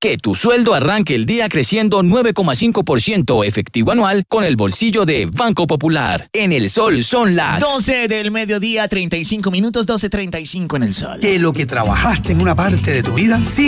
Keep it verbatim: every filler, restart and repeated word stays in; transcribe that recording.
Que tu sueldo arranque el día creciendo nueve coma cinco por ciento efectivo anual con el bolsillo de Banco Popular. En El Sol son las doce del mediodía, treinta y cinco minutos, doce treinta y cinco en El Sol. Que lo que trabajaste en una parte de tu vida, sí